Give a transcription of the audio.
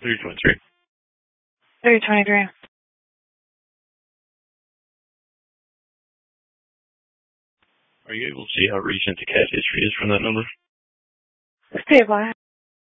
323. 323. Are you able to see how recent the cat history is from that number? See what?